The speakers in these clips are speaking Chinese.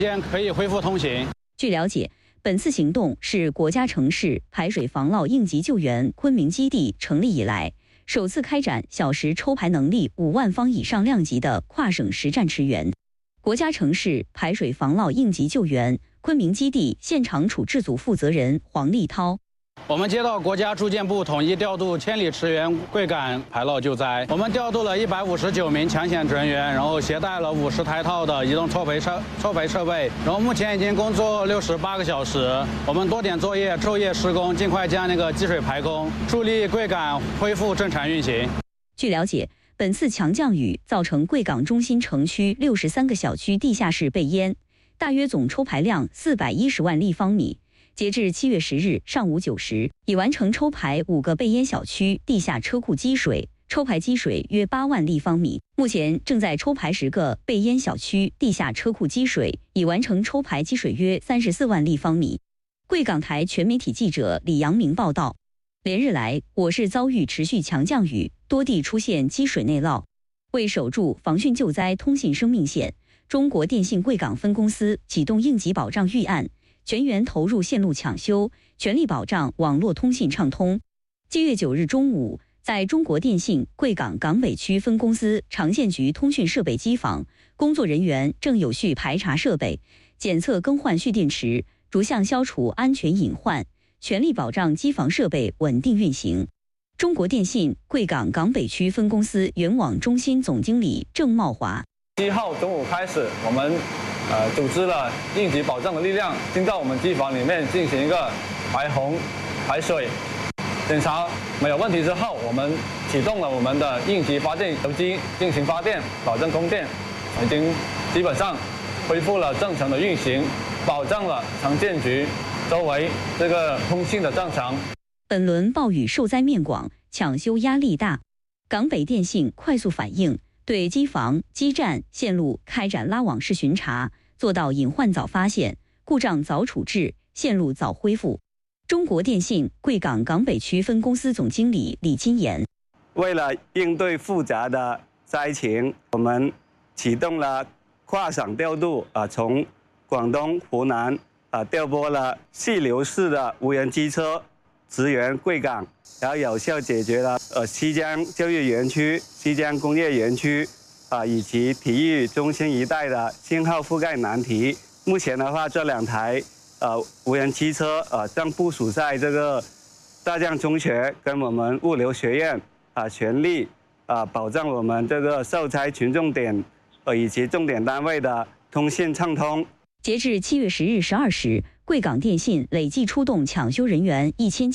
间可以恢复通行。 据了解，本次行动是国家城市排水防涝应急救援昆明基地成立以来，首次开展小时抽排能力5万方以上量级的跨省实战驰援。国家城市排水防涝应急救援昆明基地现场处置组负责人黄立涛。 我们接到国家住建部统一调度千里驰援贵港排涝救灾，我们调度了159名抢险人员，然后携带了50台套的移动抽排设备，然后目前已经工作68个小时。我们多点作业，昼夜施工，尽快将那个积水排空，助力贵港恢复正常运行。 据了解，本次强降雨造成贵港中心城区63个小区地下室被淹，大约总抽排量410万立方米。截至7月10日上午9时，已完成抽排5个被淹小区地下车库积水，抽排积水约8万立方米。目前正在抽排10个被淹小区地下车库积水，已完成抽排积水约34万立方米。贵港台全媒体记者李阳明报道，连日来，我市遭遇持续强降雨，多地出现积水内涝。为守住防汛救灾通信生命线，中国电信贵港分公司启动应急保障预案，全员投入线路抢修，全力保障网络通信畅通。7月9日中午，在中国电信贵港港北区分公司长线局通讯设备机房，工作人员正有序排查设备，检测更换蓄电池，逐项消除安全隐患，全力保障机房设备稳定运行。中国电信贵港港北区分公司原网中心总经理郑茂华 7号中午开始，我们组织了应急保障的力量进到我们机房里面进行一个排洪、排水检查，没有问题之后，我们启动了我们的应急发电油机进行发电，保证供电，已经基本上恢复了正常的运行，保障了城建局周围这个通信的正常。 本轮暴雨受灾面广，抢修压力大，港北电信快速反应，对机房、基站、线路开展拉网式巡查，做到隐患早发现、故障早处置、线路早恢复。中国电信贵港港北区分公司总经理李金岩： 为了应对复杂的灾情，我们启动了跨省调度，从广东、湖南调拨了细流式的无人机车支援贵港，然后有效解决了西江教育园区、西江工业园区以及体育中心一带的信号覆盖难题。目前的话，这2台无人机车正部署在这个大江中学跟我们物流学院全力保障我们这个受灾群众点以及重点单位的通信畅通。 截至7月10日12时，贵港电信累计出动抢修人员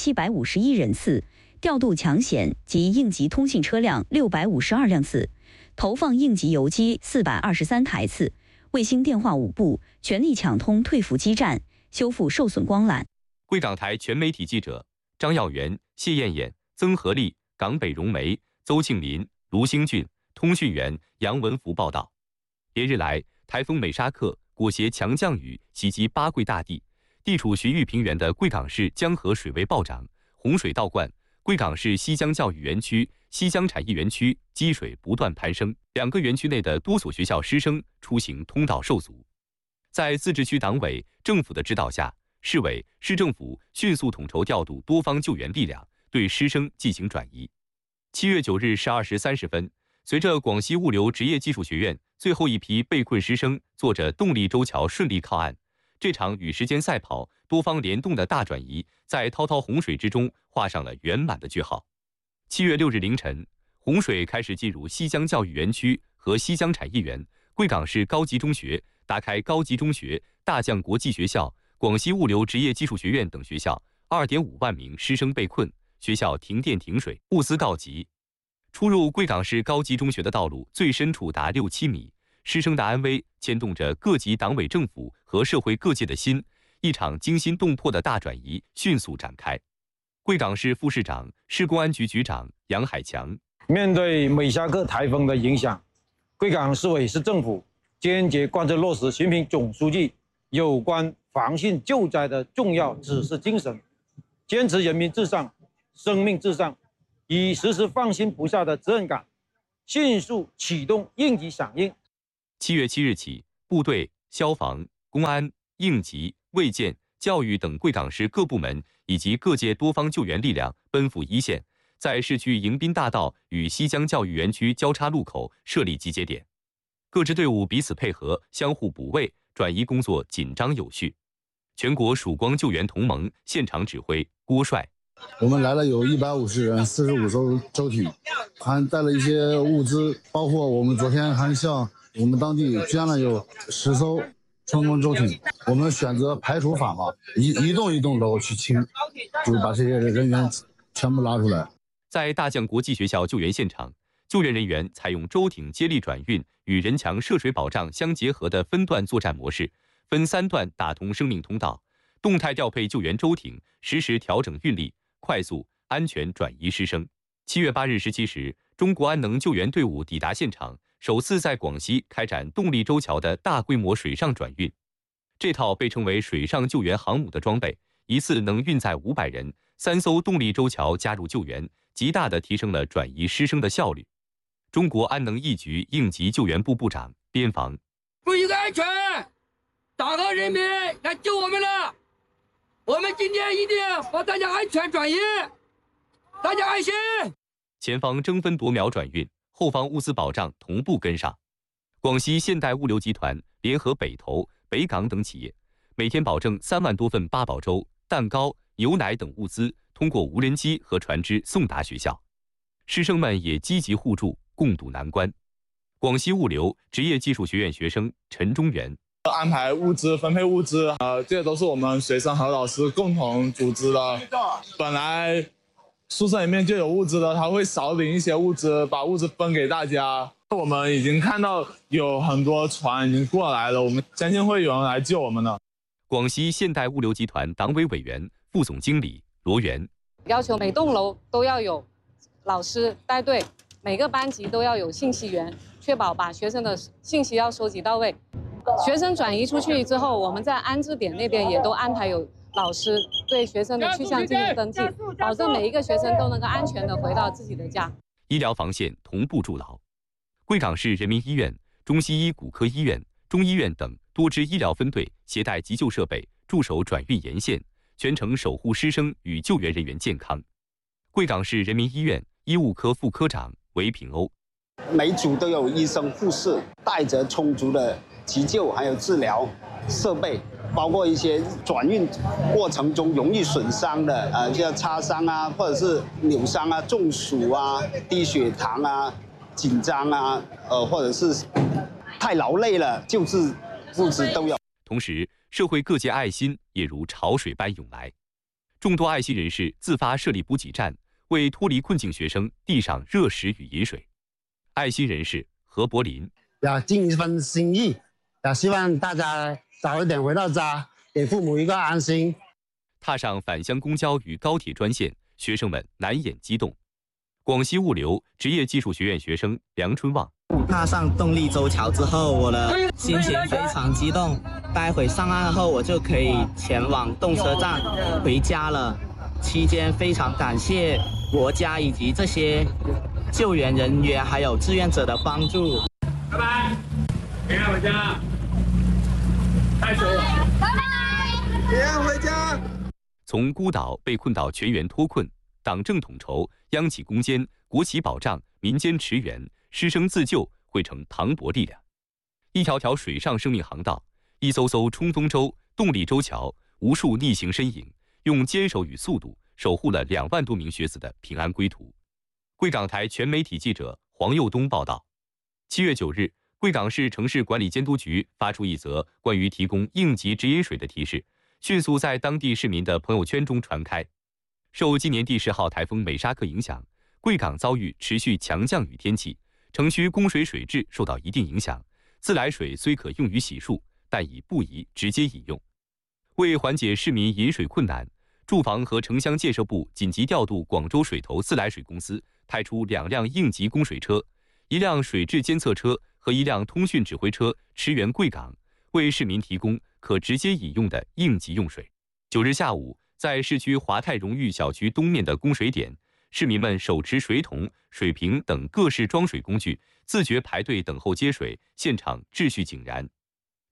1751人次，调度抢险及应急通信车辆652辆次，投放应急油机423台次，卫星电话5部，全力抢通退服基站，修复受损光缆。 贵港台全媒体记者张耀元、谢艳艳、曾和丽、港北荣梅、邹庆林、卢兴俊，通讯员杨文福报道。连日来，台风美沙克裹挟强降雨袭击八贵大地，地处徐豫平原的贵港市江河水位暴涨，洪水倒灌，贵港市西江教育园区、西江产业园区积水不断攀升，2个园区内的多所学校师生出行通道受阻。在自治区党委政府的指导下，市委市政府迅速统筹调度多方救援力量，对师生进行转移。7月9日12时30分，随着广西物流职业技术学院最后一批被困师生坐着动力舟桥顺利靠岸，这场与时间赛跑、多方联动的大转移，在滔滔洪水之中画上了圆满的句号。7月6日凌晨，洪水开始进入西江教育园区和西江产业园、贵港市高级中学、达开高级中学、大将国际学校、广西物流职业技术学院等学校，2.5万名师生被困，学校停电停水，物资告急。出入贵港市高级中学的道路最深处达6-7米，师生的安危牵动着各级党委政府和社会各界的心，一场惊心动魄的大转移迅速展开。贵港市副市长、市公安局局长杨海强： 面对美沙克台风的影响，贵港市委市政府坚决贯彻落实习近平总书记有关防汛救灾的重要指示精神，坚持人民至上、生命至上，以时时放心不下的责任感，迅速启动应急响应。 7月7日起，部队、消防、 公安、应急、卫健、教育等贵港市各部门以及各界多方救援力量奔赴一线，在市区迎宾大道与西江教育园区交叉路口设立集结点，各支队伍彼此配合，相互补位，转移工作紧张有序。全国曙光救援同盟现场指挥郭帅。 我们来了有150人，45艘舟艇，还带了一些物资，包括我们昨天还向我们当地捐了有10艘冲锋舟艇。我们选择排除法嘛，一栋一栋楼去清，就是把这些人员全部拉出来。 在大将国际学校救援现场，救援人员采用舟艇接力转运与人墙涉水保障相结合的分段作战模式，分3段打通生命通道，动态调配救援舟艇，实时调整运力，快速、安全转移师生。7月8日17时，中国安能救援队伍抵达现场，首次在广西开展动力舟桥的大规模水上转运。这套被称为水上救援航母的装备，一次能运载500人，3艘动力舟桥加入救援，极大地提升了转移师生的效率。中国安能一局应急救援部部长边防： 注意安全，党和人民来救我们了。我们今天一定把大家安全转移，大家安心。 前方争分夺秒转运，后方物资保障同步跟上。广西现代物流集团联合北投、北港等企业，每天保证3万多份八宝粥、蛋糕、牛奶等物资通过无人机和船只送达学校。师生们也积极互助，共度难关。广西物流职业技术学院学生陈中元： 安排物资、分配物资，这些都是我们学生和老师共同组织的。本来宿舍里面就有物资的，他会少领一些物资，把物资分给大家。我们已经看到有很多船已经过来了，我们相信会有人来救我们的。 广西现代物流集团党委委员、副总经理罗源： 要求每栋楼都要有老师带队，每个班级都要有信息员，确保把学生的信息要收集到位。学生转移出去之后，我们在安置点那边也都安排有老师对学生的去向进行登记，保证每一个学生都能够安全地回到自己的家。 医疗防线同步筑牢。贵港市人民医院、中西医骨科医院、中医院等多支医疗分队携带急救设备驻守转运沿线，全程守护师生与救援人员健康。贵港市人民医院医务科副科长韦品欧： 每组都有医生、护士，带着充足的急救还有治疗设备，包括一些转运过程中容易损伤的，像擦伤啊，或者是扭伤啊、中暑啊、低血糖啊、紧张啊，或者是太劳累了，救治物资都有。 同时，社会各界爱心也如潮水般涌来，众多爱心人士自发设立补给站，为脱离困境学生递上热食与饮水。爱心人士何柏林： 尽一份心意，希望大家早一点回到家，给父母一个安心。 踏上返乡公交与高铁专线，学生们难掩激动。广西物流职业技术学院学生梁春旺： 踏上动力舟桥之后，我的心情非常激动。待会上岸后，我就可以前往动车站回家了。期间非常感谢国家以及这些救援人员还有志愿者的帮助。 拜拜，平安回家。开始。拜拜， 平安回家。 从孤岛被困到全员脱困，党政统筹、央企攻坚、国企保障、民间驰援、师生自救汇成磅礴力量。一条条水上生命航道，一艘艘冲锋舟、动力舟桥，无数逆行身影，用坚守与速度守护了2万多名学子的平安归途。贵港台全媒体记者黄佑东报道。7月9日，贵港市城市管理监督局发出一则关于提供应急直饮水的提示，迅速在当地市民的朋友圈中传开。受今年第10号台风美沙克影响，贵港遭遇持续强降雨天气，城区供水水质受到一定影响，自来水虽可用于洗漱，但已不宜直接饮用。为缓解市民饮水困难，住房和城乡建设部紧急调度广州水投自来水公司，派出2辆应急供水车、1辆水质监测车和1辆通讯指挥车驰援贵港，为市民提供可直接饮用的应急用水。9日下午，在市区华泰荣誉小区东面的供水点，市民们手持水桶、水瓶等各式装水工具，自觉排队等候接水，现场秩序井然。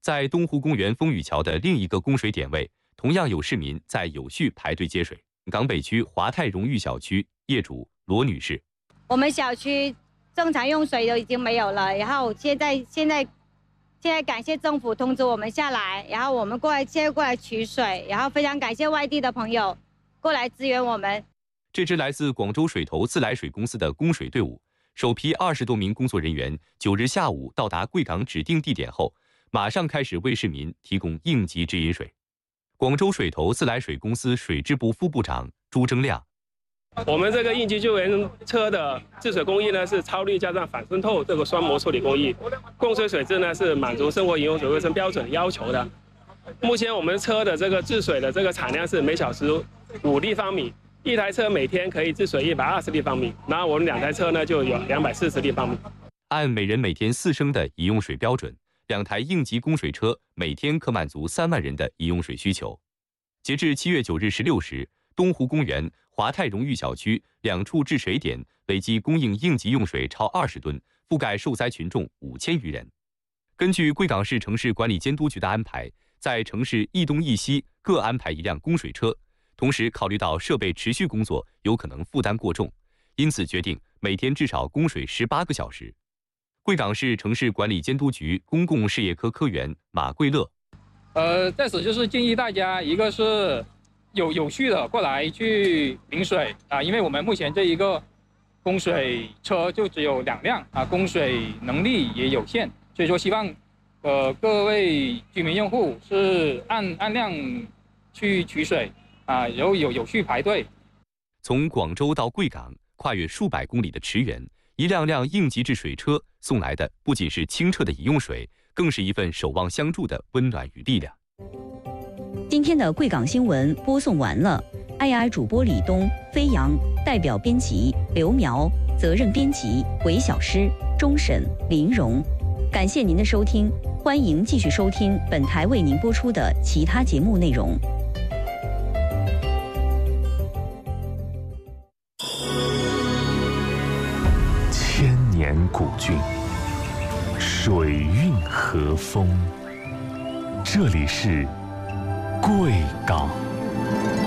在东湖公园风雨桥的另一个供水点位，同样有市民在有序排队接水。港北区华泰荣誉小区业主罗女士： 我们小区正常用水都已经没有了，然后现在感谢政府通知我们下来，然后我们现在过来取水，然后非常感谢外地的朋友过来支援我们。 这支来自广州水头自来水公司的供水队伍，首批20多名工作人员9日下午到达贵港指定地点后，马上开始为市民提供应急直饮水。广州水头自来水公司水质部副部长朱征亮： 我们这个应急救援车的治水工艺呢，是超滤加上反渗透这个双模处理工艺，供水水质呢是满足生活饮用水卫生标准要求的。目前我们车的这个治水的这个产量是每小时5立方米，一台车每天可以治水120立方米，然后我们2台车呢就有240立方米。 按每人每天4升的饮用水标准，2台应急供水车每天可满足3万人的饮用水需求。截至7月9日16时，东湖公园、华泰荣誉小区2处治水点累计供应应急用水超20吨，覆盖受灾群众5000余人。根据贵港市城市管理监督局的安排，在城市一东一西各安排1辆供水车，同时考虑到设备持续工作有可能负担过重，因此决定每天至少供水18个小时。贵港市城市管理监督局公共事业科科员马贵乐： 在此就是建议大家，一个是有序的过来去领水啊，因为我们目前这一个供水车就只有2辆啊，供水能力也有限，所以说希望各位居民用户是按量去取水啊，然后有序排队。 从广州到贵港，跨越数百公里的驰援，一辆辆应急治水车送来的不仅是清澈的饮用水，更是一份守望相助的温暖与力量。 今天的贵港新闻播送完了，IR 主播李东、飞扬，代表编辑刘苗，责任编辑韦小诗、钟审、林荣。感谢您的收听，欢迎继续收听本台为您播出的其他节目内容。 千年古郡，水韵和风，这里是贵港。